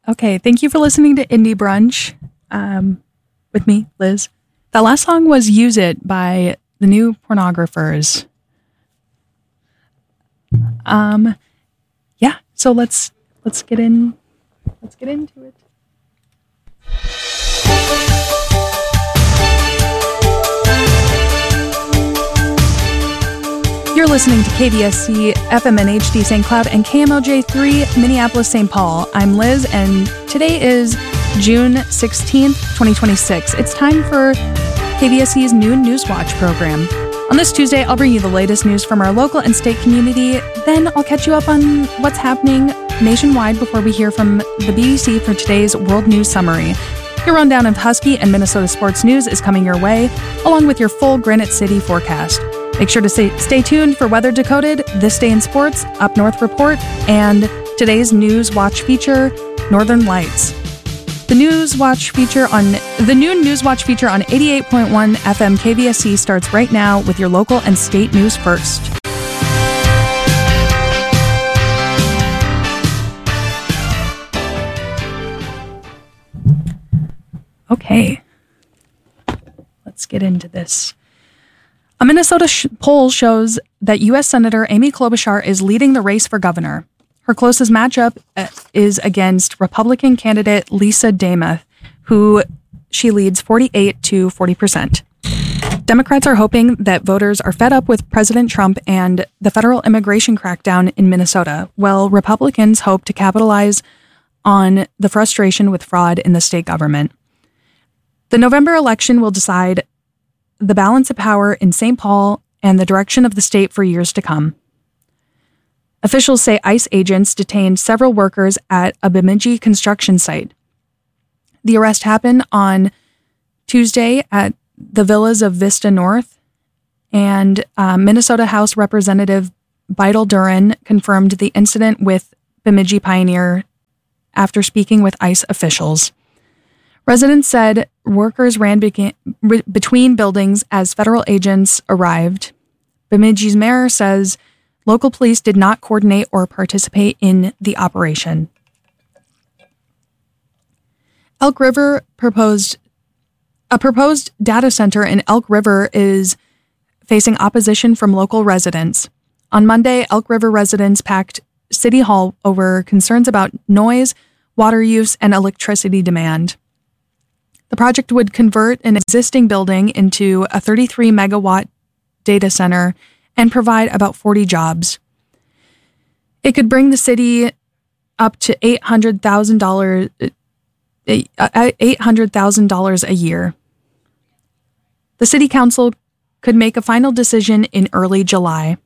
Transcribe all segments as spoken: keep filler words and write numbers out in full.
Okay, thank you for listening to Indie Brunch um, with me, Liz. That last song was Use It by the New Pornographers. Um, yeah, so let's let's get in let's get into it. You're listening to K V S C, F M N H D Saint Cloud, and K M L J three, Minneapolis, Saint Paul. I'm Liz, and today is June sixteenth, twenty twenty-six. It's time for K V S C's Noon Newswatch program. On this Tuesday, I'll bring you the latest news from our local and state community. Then I'll catch you up on what's happening nationwide before we hear from the B B C for today's World News Summary. Your rundown of Husky and Minnesota sports news is coming your way, along with your full Granite City forecast. Make sure to stay, stay tuned for Weather Decoded, This Day in Sports, Up North Report, and today's News Watch feature, Northern Lights. The News Watch feature on the Noon News Watch feature on eighty-eight point one F M K V S C starts right now with your local and state news first. Okay, let's get into this. A Minnesota sh- poll shows that U S Senator Amy Klobuchar is leading the race for governor. Her closest matchup uh, is against Republican candidate Lisa Demuth, who she leads forty-eight to forty percent. Democrats are hoping that voters are fed up with President Trump and the federal immigration crackdown in Minnesota, while Republicans hope to capitalize on the frustration with fraud in the state government. The November election will decide the balance of power in Saint Paul and the direction of the state for years to come. Officials say ICE agents detained several workers at a Bemidji construction site. The arrest happened on Tuesday at the villas of Vista North, and uh, Minnesota House Representative Beidel Duran confirmed the incident with Bemidji Pioneer after speaking with ICE officials. Residents said workers ran beca- re- between buildings as federal agents arrived. Bemidji's mayor says local police did not coordinate or participate in the operation. Elk River proposed a proposed data center in Elk River is facing opposition from local residents. On Monday, Elk River residents packed City Hall over concerns about noise, water use, and electricity demand. The project would convert an existing building into a thirty-three megawatt data center and provide about forty jobs. It could bring the city up to eight hundred thousand dollars eight hundred thousand dollars a year. The city council could make a final decision in early July.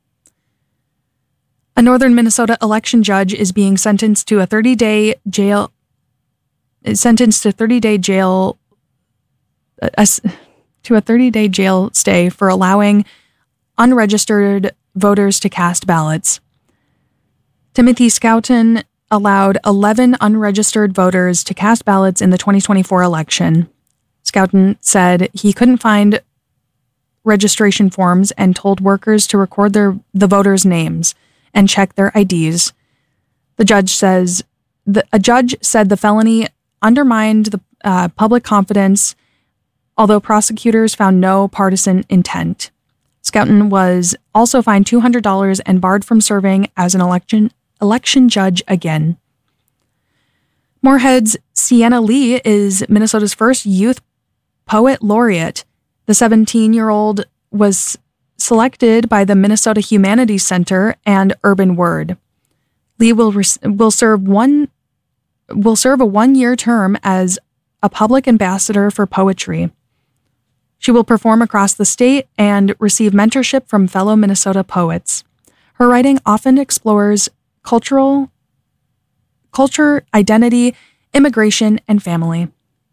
A northern Minnesota election judge is being sentenced to a thirty-day jail sentenced to thirty-day jail uh, to a thirty-day jail stay for allowing unregistered voters to cast ballots. Timothy Schouten allowed eleven unregistered voters to cast ballots in the twenty twenty-four election. Schouten said he couldn't find registration forms and told workers to record their the voters' names and check their I Ds. The judge says the, a judge said the felony undermined the uh, public confidence, although prosecutors found no partisan intent. Schouten was also fined two hundred dollars and barred from serving as an election election judge again. Moorhead's Sienna Lee is Minnesota's first youth poet laureate. The seventeen-year-old was selected by the Minnesota Humanities Center and Urban Word. Lee will res- will serve one will serve a one-year term as a public ambassador for poetry. She will perform across the state and receive mentorship from fellow Minnesota poets. Her writing often explores cultural, culture, identity, immigration, and family.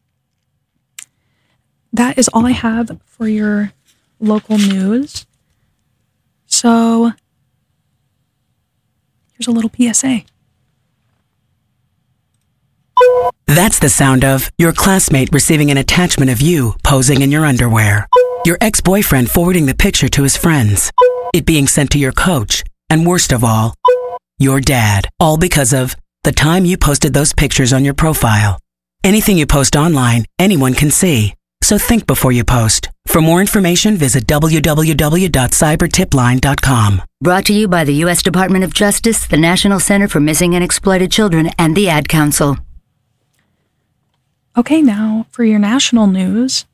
That is all I have for your local news. So, here's a little P S A. That's the sound of your classmate receiving an attachment of you posing in your underwear. Your ex-boyfriend forwarding the picture to his friends. It being sent to your coach. And worst of all, your dad. All because of the time you posted those pictures on your profile. Anything you post online, anyone can see. So think before you post. For more information, visit w w w dot cyber tip line dot com. Brought to you by the U S Department of Justice, the National Center for Missing and Exploited Children, and the Ad Council. Okay, now for your national news.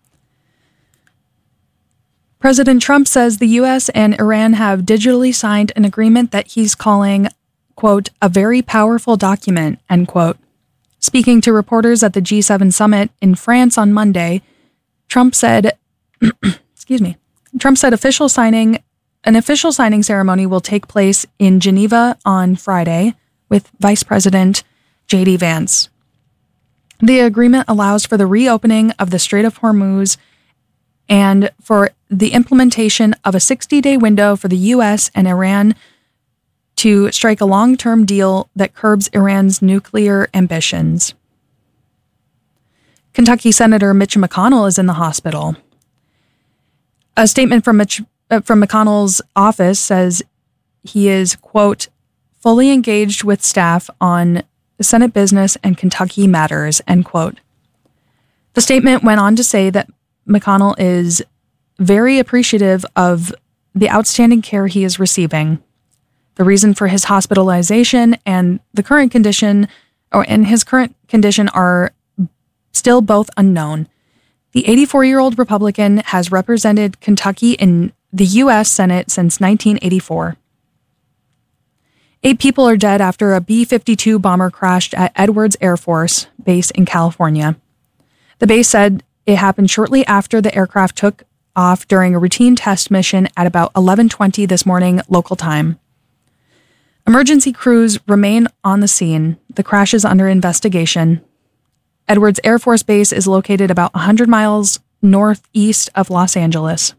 President Trump says the U S and Iran have digitally signed an agreement that he's calling, quote, a very powerful document, end quote. Speaking to reporters at the G seven summit in France on Monday, Trump said, excuse me, Trump said official signing, an official signing ceremony will take place in Geneva on Friday with Vice President J D Vance. The agreement allows for the reopening of the Strait of Hormuz and for the implementation of a sixty-day window for the U S and Iran to strike a long-term deal that curbs Iran's nuclear ambitions. Kentucky Senator Mitch McConnell is in the hospital. A statement from Mitch, uh, from McConnell's office says he is, quote, fully engaged with staff on Senate business and Kentucky matters, end quote. The statement went on to say that McConnell is very appreciative of the outstanding care he is receiving. The reason for his hospitalization and the current condition, or and his current condition, are still both unknown. The eighty-four-year-old Republican has represented Kentucky in the U S Senate since nineteen eighty-four. Eight people are dead after a B fifty-two bomber crashed at Edwards Air Force Base in California. The base said it happened shortly after the aircraft took off during a routine test mission at about eleven twenty this morning local time. Emergency crews remain on the scene. The crash is under investigation. Edwards Air Force Base is located about one hundred miles northeast of Los Angeles.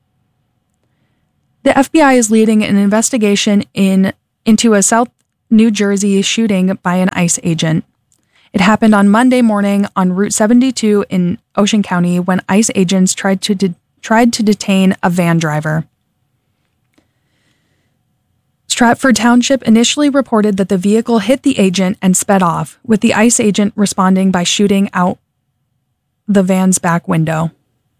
The F B I is leading an investigation in into a South New Jersey shooting by an ICE agent. It happened on Monday morning on Route seventy-two in Ocean County when ICE agents tried to de- tried to detain a van driver. Stratford Township initially reported that the vehicle hit the agent and sped off, with the ICE agent responding by shooting out the van's back window.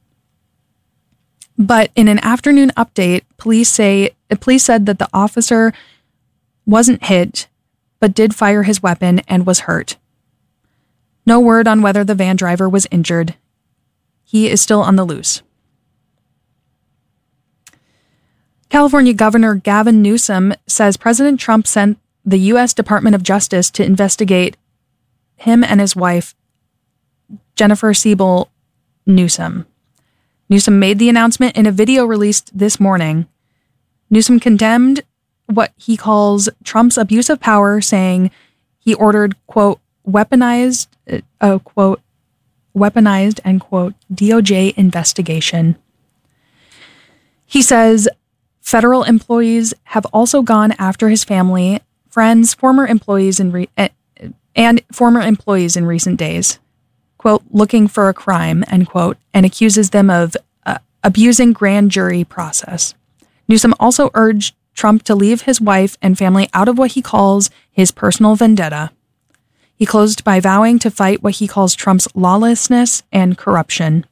But in an afternoon update, police say police said that the officer wasn't hit, but did fire his weapon and was hurt. No word on whether the van driver was injured. He is still on the loose. California Governor Gavin Newsom says President Trump sent the U S Department of Justice to investigate him and his wife, Jennifer Siebel Newsom. Newsom made the announcement in a video released this morning. Newsom condemned what he calls Trump's abuse of power, saying he ordered, quote, weaponized, uh, quote, weaponized, end quote, D O J investigation. He says federal employees have also gone after his family, friends, former employees, in re- and former employees in recent days, quote, looking for a crime, end quote, and accuses them of uh, abusing grand jury process. Newsom also urged Trump to leave his wife and family out of what he calls his personal vendetta. He closed by vowing to fight what he calls Trump's lawlessness and corruption.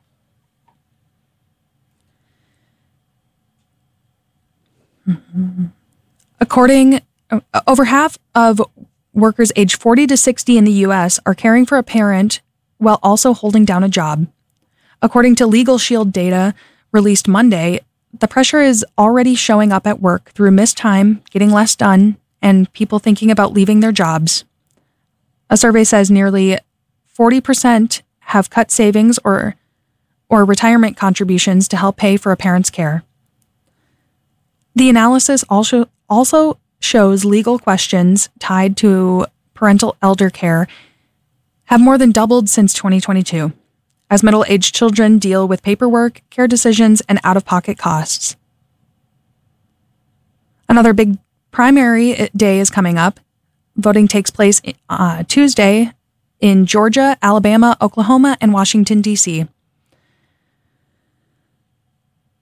Mm-hmm. According, uh, over half of workers aged forty to sixty in the U S are caring for a parent while also holding down a job. According to Legal Shield data released Monday, the pressure is already showing up at work through missed time, getting less done, and people thinking about leaving their jobs. A survey says nearly forty percent have cut savings or or retirement contributions to help pay for a parent's care. The analysis also also shows legal questions tied to parental elder care have more than doubled since twenty twenty-two, as middle-aged children deal with paperwork, care decisions, and out-of-pocket costs. Another big primary day is coming up. Voting takes place uh, Tuesday in Georgia, Alabama, Oklahoma, and Washington, D C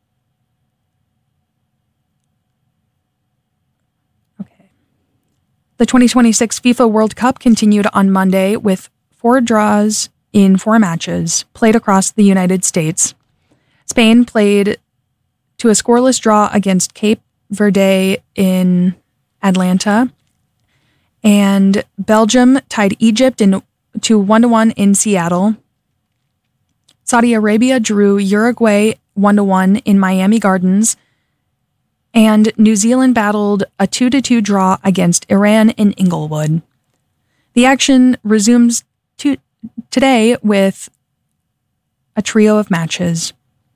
Okay. The twenty twenty-six FIFA World Cup continued on Monday with four draws in four matches played across the United States. Spain played to a scoreless draw against Cape Verde in Atlanta, and Belgium tied Egypt in, to one to one in Seattle. Saudi Arabia drew Uruguay one to one in Miami Gardens, and New Zealand battled a two to two draw against Iran in Inglewood. The action resumes to, today with a trio of matches.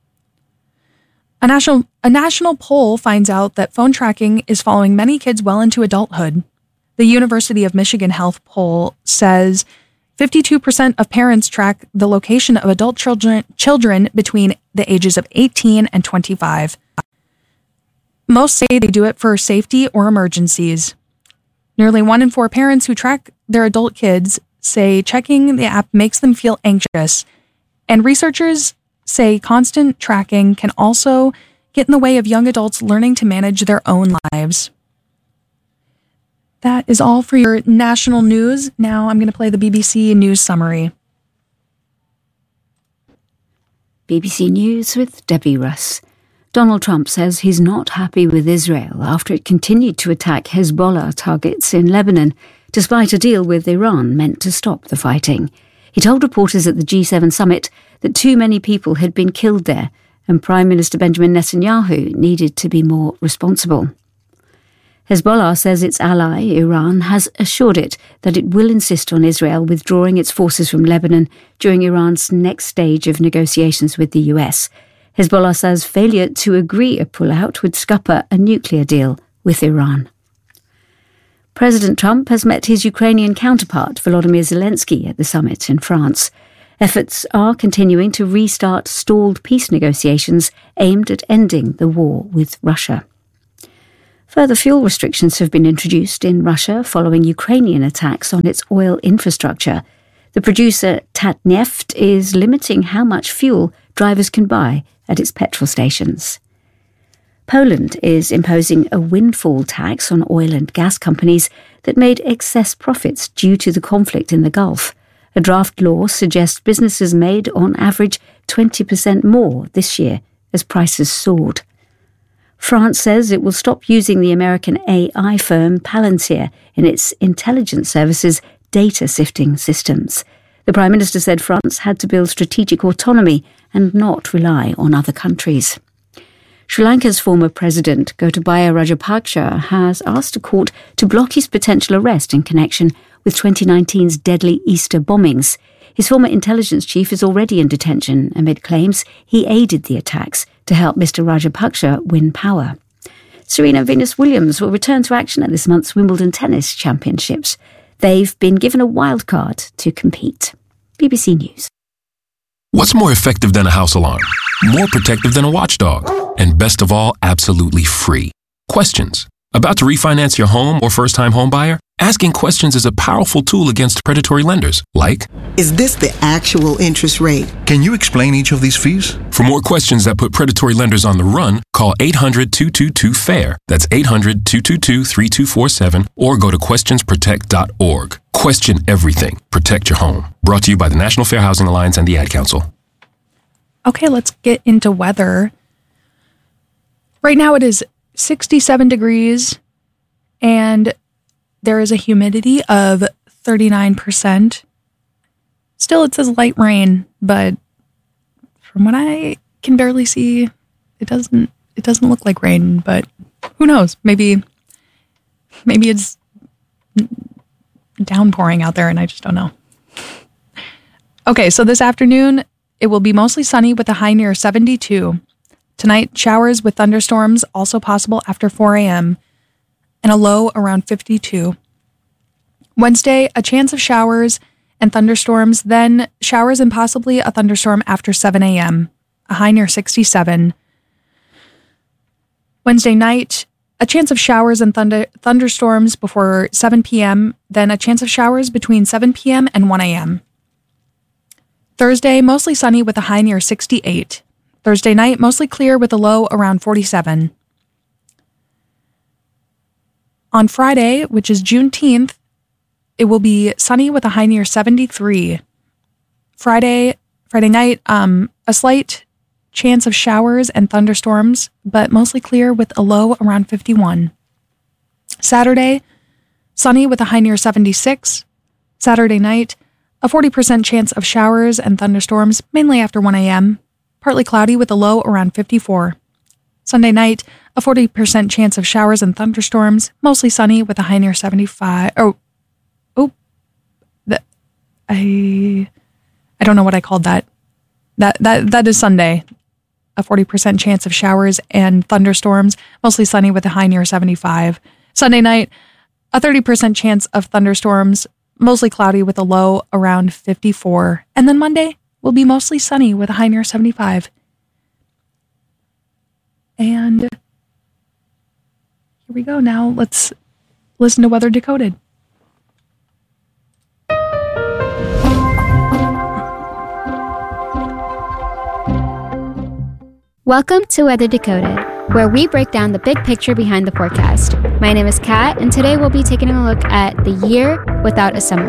A national, a national poll finds out that phone tracking is following many kids well into adulthood. The University of Michigan Health poll says fifty-two percent of parents track the location of adult children, children between the ages of eighteen and twenty-five. Most say they do it for safety or emergencies. Nearly one in four parents who track their adult kids say checking the app makes them feel anxious, and researchers say constant tracking can also get in the way of young adults learning to manage their own lives. That is all for your national news. Now I'm going to play the B B C News Summary. B B C News with Debbie Russ. Donald Trump says he's not happy with Israel after it continued to attack Hezbollah targets in Lebanon, despite a deal with Iran meant to stop the fighting. He told reporters at the G seven summit that too many people had been killed there, and Prime Minister Benjamin Netanyahu needed to be more responsible. Hezbollah says its ally, Iran, has assured it that it will insist on Israel withdrawing its forces from Lebanon during Iran's next stage of negotiations with the U S. Hezbollah says failure to agree a pullout would scupper a nuclear deal with Iran. President Trump has met his Ukrainian counterpart, Volodymyr Zelensky, at the summit in France. Efforts are continuing to restart stalled peace negotiations aimed at ending the war with Russia. Further fuel restrictions have been introduced in Russia following Ukrainian attacks on its oil infrastructure. The producer Tatneft is limiting how much fuel drivers can buy at its petrol stations. Poland is imposing a windfall tax on oil and gas companies that made excess profits due to the conflict in the Gulf. A draft law suggests businesses made, on average, twenty percent more this year as prices soared. France says it will stop using the American A I firm Palantir in its intelligence services data sifting systems. The Prime Minister said France had to build strategic autonomy and not rely on other countries. Sri Lanka's former president, Gotabaya Rajapaksa, has asked a court to block his potential arrest in connection with twenty nineteen's deadly Easter bombings. His former intelligence chief is already in detention amid claims he aided the attacks to help Mister Rajapaksa win power. Serena Venus Williams will return to action at this month's Wimbledon Tennis Championships. They've been given a wild card to compete. B B C News. What's more effective than a house alarm? More protective than a watchdog? And best of all, absolutely free. Questions. About to refinance your home or first-time home buyer? Asking questions is a powerful tool against predatory lenders, like, is this the actual interest rate? Can you explain each of these fees? For more questions that put predatory lenders on the run, call eight hundred, two two two, FAIR. That's eight hundred, two two two, three two four seven or go to questions protect dot org. Question everything. Protect your home. Brought to you by the National Fair Housing Alliance and the Ad Council. Okay, let's get into weather. Right now it is sixty-seven degrees and there is a humidity of thirty-nine percent. Still, it says light rain, but from what I can barely see, it doesn't it doesn't look like rain, but who knows? Maybe maybe it's downpouring out there and I just don't know. Okay, so this afternoon, it will be mostly sunny with a high near seventy-two. Tonight, showers with thunderstorms also possible after four a.m. and a low around fifty-two. Wednesday, a chance of showers and thunderstorms, then showers and possibly a thunderstorm after seven a.m., a high near sixty-seven. Wednesday night, a chance of showers and thunder- thunderstorms before seven p.m., then a chance of showers between seven p.m. and one a.m. Thursday, mostly sunny with a high near sixty-eight. Thursday night, mostly clear with a low around forty-seven. On Friday, which is Juneteenth, it will be sunny with a high near seventy-three. Friday, Friday night, um, a slight chance of showers and thunderstorms, but mostly clear with a low around fifty-one. Saturday, sunny with a high near seventy-six. Saturday night, a forty percent chance of showers and thunderstorms, mainly after one a.m. Partly cloudy with a low around fifty-four. Sunday night, a forty percent chance of showers and thunderstorms, mostly sunny with a high near seventy-five. Oh, oh, the, I, I don't know what I called that. That that that is Sunday. A forty percent chance of showers and thunderstorms, mostly sunny with a high near seventy-five. Sunday night, a thirty percent chance of thunderstorms, mostly cloudy with a low around fifty-four. And then Monday will be mostly sunny with a high near seventy-five. And here we go. Now let's listen to Weather Decoded. Welcome to Weather Decoded, where we break down the big picture behind the forecast. My name is Kat, and today we'll be taking a look at the year without a summer.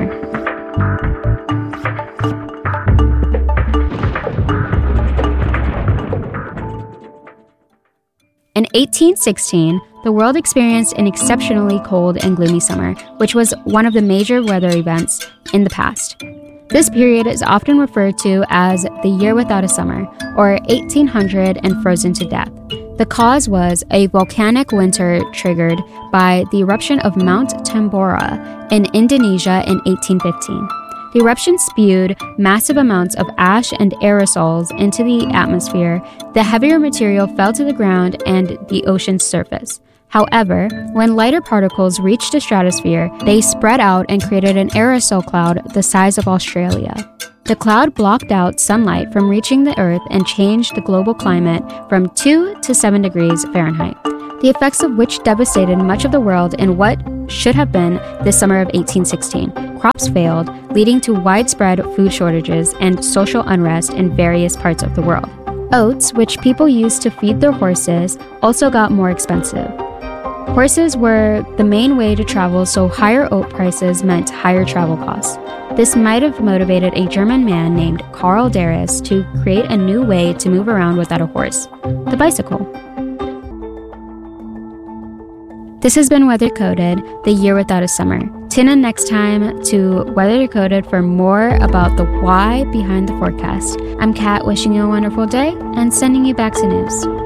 In eighteen sixteen, the world experienced an exceptionally cold and gloomy summer, which was one of the major weather events in the past. This period is often referred to as the year without a summer, or eighteen hundred and frozen to death. The cause was a volcanic winter triggered by the eruption of Mount Tambora in Indonesia in eighteen fifteen. The eruption spewed massive amounts of ash and aerosols into the atmosphere. The heavier material fell to the ground and the ocean's surface. However, when lighter particles reached the stratosphere, they spread out and created an aerosol cloud the size of Australia. The cloud blocked out sunlight from reaching the Earth and changed the global climate from two to seven degrees Fahrenheit, the effects of which devastated much of the world in what should have been the summer of eighteen sixteen. Crops failed, leading to widespread food shortages and social unrest in various parts of the world. Oats, which people used to feed their horses, also got more expensive. Horses were the main way to travel, so higher oat prices meant higher travel costs. This might have motivated a German man named Karl Darras to create a new way to move around without a horse, the bicycle. This has been Weather Decoded, the year without a summer. Tune in next time to Weather Decoded for more about the why behind the forecast. I'm Kat, wishing you a wonderful day and sending you back to news.